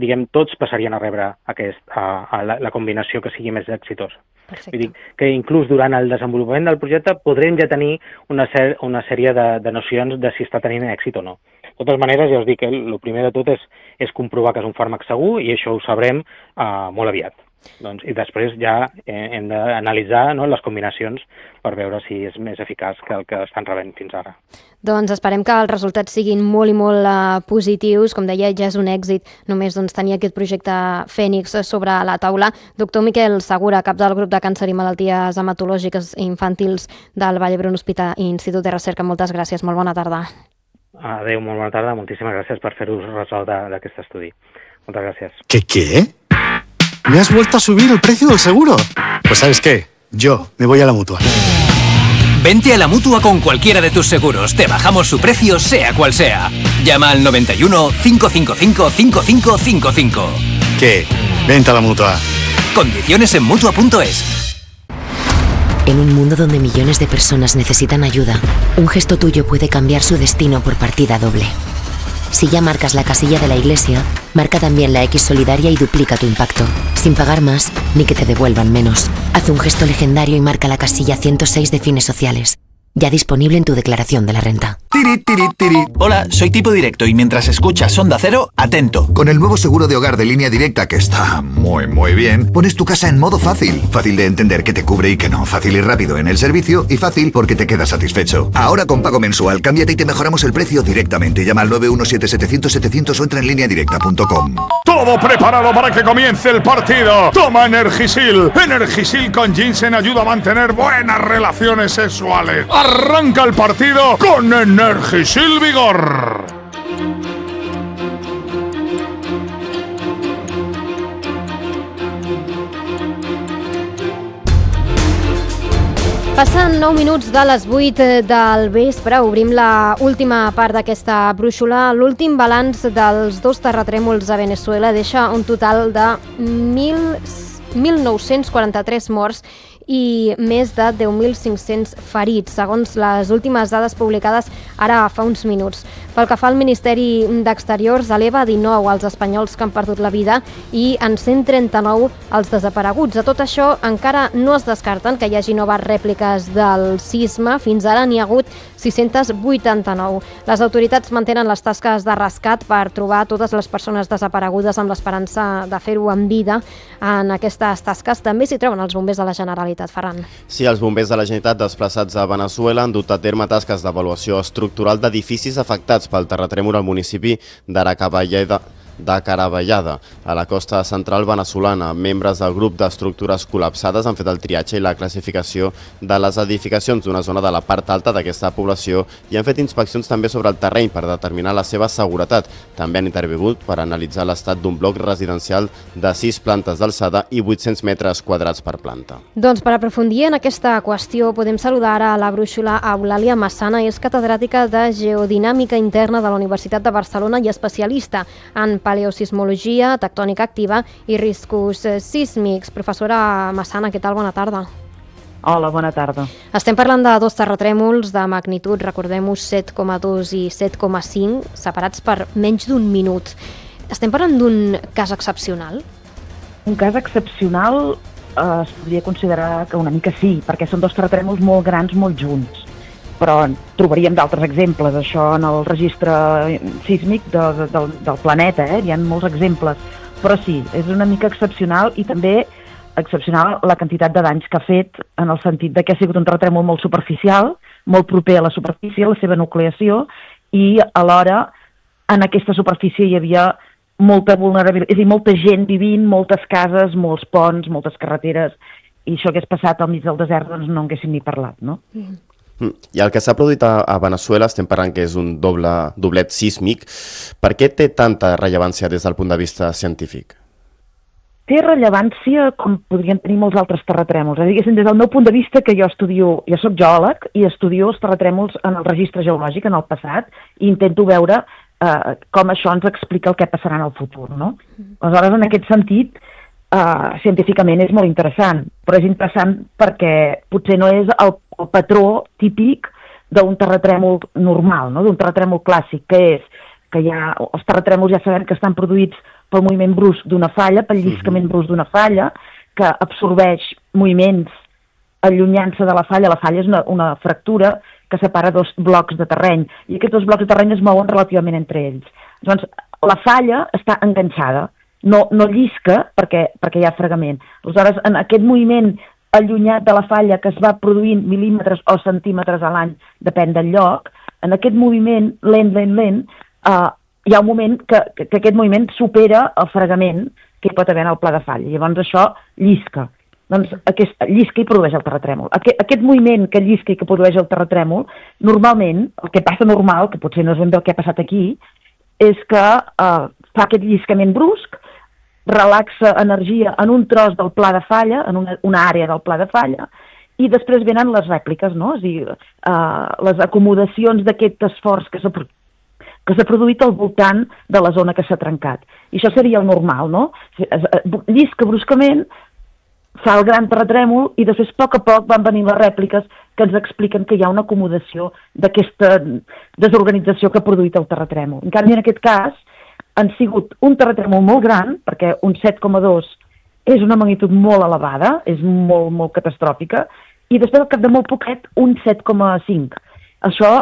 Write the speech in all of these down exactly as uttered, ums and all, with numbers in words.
diguem, tots passarien a rebre aquest, a, a la, la combinació que sigui més exitosa. Perfecte. Vull dir que inclús durant el desenvolupament del projecte podrem ja tenir una, ser, una sèrie de, de nocions de si està tenint èxit o no. De totes maneres, ja us dic que el primer de tot és, és comprovar que és un fàrmac segur i això ho sabrem uh, molt aviat. Doncs, i després ja hem d'analitzar, no, les combinacions per veure si és més eficaç que el que estan rebent fins ara. Doncs esperem que els resultats siguin molt i molt uh, positius. Com deia, ja és un èxit només doncs, tenir aquest projecte Fènix sobre la taula. Doctor Miquel Segura, cap del grup de càncer i malalties hematològiques infantils del Vall d'Hebron Hospital i Institut de Recerca, moltes gràcies, molt bona tarda. Adéu, molt bona tarda, moltíssimes gràcies per fer-vos ressò d'aquest estudi. Moltes gràcies. ¿Qué qué? ¿Me has vuelto a subir el precio del seguro? Pues ¿sabes qué? Yo me voy a la Mutua. Vente a la Mutua con cualquiera de tus seguros. Te bajamos su precio, sea cual sea. Llama al noventa y uno, cinco cinco cinco, cinco cinco cinco cinco. ¿Qué? Vente a la Mutua. Condiciones en Mutua punto es. En un mundo donde millones de personas necesitan ayuda, un gesto tuyo puede cambiar su destino por partida doble. Si ya marcas la casilla de la iglesia, marca también la X solidaria y duplica tu impacto, sin pagar más ni que te devuelvan menos. Haz un gesto legendario y marca la casilla ciento seis de Fines Sociales. Ya disponible en tu declaración de la renta. Tiri, tiri, tiri. Hola, soy Tipo Directo y mientras escuchas Onda Cero, atento. Con el nuevo seguro de hogar de Línea Directa, que está muy, muy bien, pones tu casa en modo fácil. Fácil de entender qué te cubre y qué no. Fácil y rápido en el servicio y fácil porque te quedas satisfecho. Ahora con pago mensual, cámbiate y te mejoramos el precio directamente. Llama al nueve uno siete, setecientos, setecientos o entra en línea directa punto com. Todo preparado para que comience el partido. Toma Energisil. Energisil con ginseng ayuda a mantener buenas relaciones sexuales. Arranca el partido con Energisil Vigor. Passen nou minuts de les vuit del vespre, obrim la última part d'aquesta brúixola. L'últim balanç dels dos terratrèmols a Veneçuela deixa un total de mil nou-cents quaranta-tres morts i més de deu mil cinc-cents ferits, segons les últimes dades publicades ara fa uns minuts. Pel que fa al Ministeri d'Exteriors, eleva a dinou els espanyols que han perdut la vida i en cent trenta-nou els desapareguts. A tot això, encara no es descarten que hi hagi noves rèpliques del sisme. Fins ara n'hi ha hagut sis-cents vuitanta-nou. Les autoritats mantenen les tasques de rescat per trobar totes les persones desaparegudes amb l'esperança de fer-ho en vida. En aquestes tasques també s'hi troben els bombers de la Generalitat. Ferran. Sí, els bombers de la Generalitat desplaçats a Veneçuela han dut a terme tasques d'avaluació estructural d'edificis afectats pel terratrèmol al municipi d'Aracaballeda, de Caravallada, a la costa central veneçolana. Membres del grup d'estructures col·lapsades han fet el triatge i la classificació de les edificacions d'una zona de la part alta d'aquesta població i han fet inspeccions també sobre el terreny per determinar la seva seguretat. També han intervingut per analitzar l'estat d'un bloc residencial de sis plantes d'alçada i vuit-cents metres quadrats per planta. Doncs per aprofundir en aquesta qüestió podem saludar ara a la brúixola a Eulàlia Massana, és catedràtica de Geodinàmica Interna de la Universitat de Barcelona i especialista en paleosismologia, tectònica activa i riscos sísmics. Professora Massana, què tal? Bona tarda. Hola, bona tarda. Estem parlant de dos terratrèmols de magnitud, recordem-ho, set coma dos i set coma cinc, separats per menys d'un minut. Estem parlant d'un cas excepcional? Un cas excepcional eh, es podria considerar que una mica sí, perquè són dos terratrèmols molt grans, molt junts. Però trobaríem d'altres exemples, això en el registre sísmic de, de, del, del planeta, eh? Hi ha molts exemples. Però sí, és una mica excepcional i també excepcional la quantitat de danys que ha fet en el sentit de que ha sigut un terratrèmol molt superficial, molt proper a la superfície, a la seva nucleació, i alhora en aquesta superfície hi havia molta vulnerabilitat, és a dir, molta gent vivint, moltes cases, molts ponts, moltes carreteres, i això que és passat al mig del desert doncs no en haguéssim ni parlat, no? Mm. I el que s'ha produït a, a Veneçuela, estem parlant que és un doble, doblet sísmic. Per què té tanta rellevància des del punt de vista científic? Té rellevància com podrien tenir molts altres terratrèmols. És a dir, des del meu punt de vista, que jo estudio, jo soc geòleg i estudio els terratrèmols en el registre geològic, en el passat, i intento veure eh, com això ens explica el que passarà en el futur, no? Aleshores, en aquest sentit, Uh, científicament és molt interessant, però és interessant perquè potser no és el, el patró típic d'un terratrèmol normal, no? D'un terratrèmol clàssic, que és que ja, els terratrèmols ja sabem que estan produïts pel moviment brusc d'una falla, pel lliscament brusc d'una falla, que absorbeix moviments allunyant-se de la falla. La falla és una, una fractura que separa dos blocs de terreny, i aquests dos blocs de terreny es mouen relativament entre ells. Doncs la falla està enganxada, no, no llisca perquè, perquè hi ha fregament. Aleshores, en aquest moviment allunyat de la falla que es va produint mil·límetres o centímetres a l'any, depèn del lloc, en aquest moviment, lent, lent, lent, eh, hi ha un moment que, que, que aquest moviment supera el fregament que hi pot haver en el pla de falla. Llavors això llisca. Doncs aquest, llisca i produeix el terratrèmol. Aquest, aquest moviment que llisca i que produeix el terratrèmol, normalment, el que passa normal, que potser no és ben bé el que ha passat aquí, és que eh, fa aquest lliscament brusc, relaxa energia en un tros del pla de falla, en una, una àrea del pla de falla, i després venen les rèpliques, no? És a dir, eh, les acomodacions d'aquest esforç que s'ha que s'ha produït al voltant de la zona que s'ha trencat. I això seria el normal, no? Llisca bruscament, fa el gran terratrèmol, i després, a poc a poc, van venir les rèpliques que ens expliquen que hi ha una acomodació d'aquesta desorganització que ha produït el terratrèmol. En canvi, en aquest cas, han sigut un terratrèmol molt gran, perquè un set coma dos és una magnitud molt elevada, és molt, molt catastròfica, i després, al cap de molt poquet, un set coma cinc. Això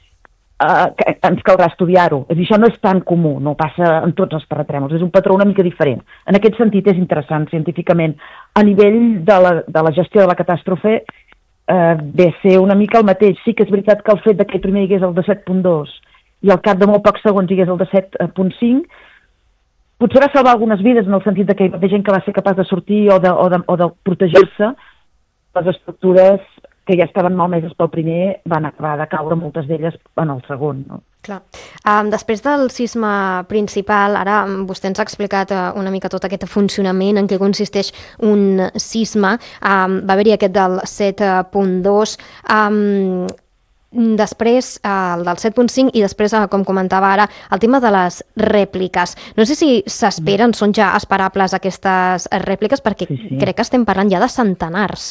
eh, ens caldrà estudiar-ho. És a dir, això no és tan comú, no passa en tots els terratrèmols, és un patró una mica diferent. En aquest sentit és interessant científicament. A nivell de la, de la gestió de la catàstrofe, eh, ve a ser una mica el mateix. Sí que és veritat que el fet que primer hi hagués el de set coma dos i al cap de molt pocs segons hi hagués el de set coma cinc, potser va salvar algunes vides en el sentit de que hi va haver gent que va ser capaç de sortir o de, o de, o de protegir-se. Les estructures que ja estaven malmeses pel primer van acabar de caure, moltes d'elles en el segon. No? Clar. Um, després del sisme principal, ara vostè ens ha explicat uh, una mica tot aquest funcionament, en què consisteix un sisme. Um, va haver-hi aquest del set coma dos, um, després eh, el del set coma cinc i després, eh, com comentava ara, el tema de les rèpliques. No sé si s'esperen, són ja esperables aquestes rèpliques, perquè sí, sí. crec que estem parlant ja de centenars.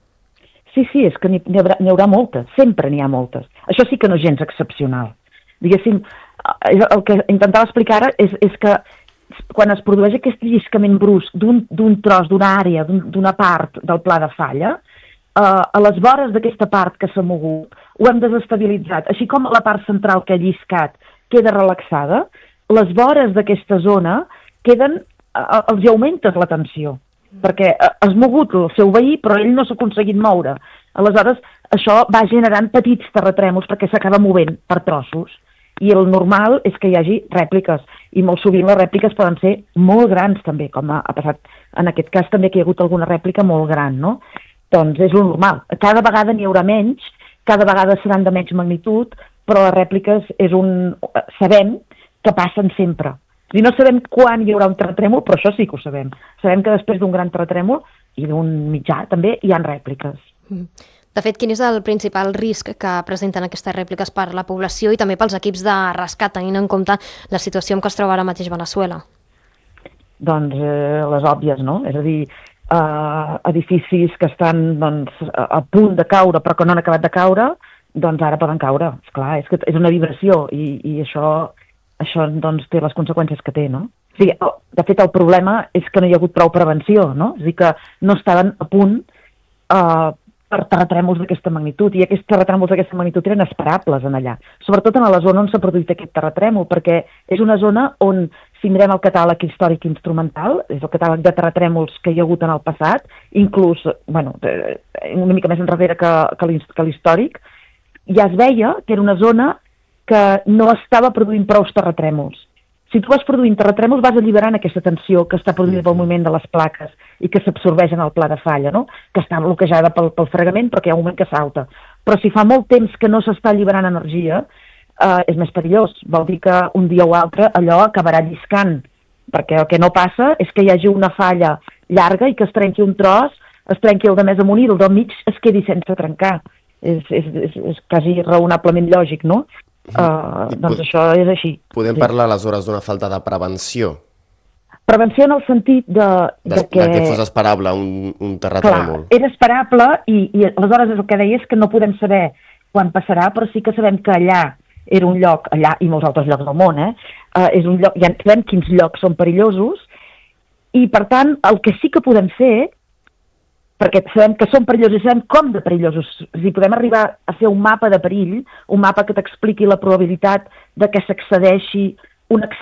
Sí, sí, és que n'hi haurà, n'hi haurà moltes, sempre n'hi ha moltes. Això sí que no és gens excepcional. Diguéssim, el que intentava explicar ara és, és que quan es produeix aquest lliscament brusc d'un tros, d'una àrea, d'una part del pla de falla, eh, a les vores d'aquesta part que s'ha mogut, ho hem desestabilitzat. Així com la part central que ha lliscat queda relaxada, les vores d'aquesta zona queden, eh, els hi augmentes la tensió, perquè has mogut el seu veí, però ell no s'ha aconseguit moure. Aleshores, això va generant petits terratrèmols perquè s'acaba movent per trossos. I el normal és que hi hagi rèpliques, i molt sovint les rèpliques poden ser molt grans també, com ha, ha passat en aquest cas també que hi ha hagut alguna rèplica molt gran, no? Doncs és lo normal. Cada vegada n'hi haurà menys, cada vegada seran de menys magnitud, però les rèpliques és un... sabem que passen sempre. I no sabem quan hi haurà un terratrèmol, però això sí que ho sabem. Sabem que després d'un gran terratrèmol i d'un mitjà també hi ha rèpliques. De fet, quin és el principal risc que presenten aquestes rèpliques per la població i també pels equips de rescat, tenint en compte la situació en què es troba ara mateix Veneçuela? Doncs eh, les òbvies, no? És a dir, eh, edificis que estan doncs, a punt de caure però que no han acabat de caure, doncs ara poden caure. Esclar, és que és una vibració i, i això... això doncs, té les conseqüències que té, no? O sigui, de fet, el problema és que no hi ha hagut prou prevenció, no? És a dir, que no estaven a punt eh, per terratrèmols d'aquesta magnitud, i aquests terratrèmols d'aquesta magnitud eren esperables en allà, sobretot en la zona on s'ha produït aquest terratrèmol, perquè és una zona on, si mirem el catàleg històric instrumental, és el catàleg de terratrèmols que hi ha hagut en el passat, inclús, bueno, una mica més enrere que, que l'històric, ja es veia que era una zona que no estava produint prou terratrèmols. Si tu vas produint terratrèmols vas alliberant aquesta tensió que està produint pel moviment de les plaques i que s'absorbeix en el pla de falla, no? Que està bloquejada pel, pel fregament però que hi ha un moment que salta. Però si fa molt temps que no s'està alliberant energia, eh, és més perillós. Vol dir que un dia o altre allò acabarà lliscant, perquè el que no passa és que hi hagi una falla llarga i que es trenqui un tros, es trenqui el de més amunt i el del mig es quedi sense trencar. És, és, és, és quasi raonablement lògic, no? Uh, doncs pod això és així. Podem sí. parlar aleshores d'una falta de prevenció? Prevenció en el sentit de, de, de que... De que fos esperable un, un terratrèmol. Clar, era esperable i, i aleshores és el que deia és que no podem saber quan passarà, però sí que sabem que allà era un lloc allà, i molts altres llocs del món, eh? Uh, és un lloc, ja sabem quins llocs són perillosos, i per tant el que sí que podem fer, perquè sabem que són perillosos i sabem com de perillosos, si podem arribar a fer un mapa de perill, un mapa que t'expliqui la probabilitat de que s'accedeixi un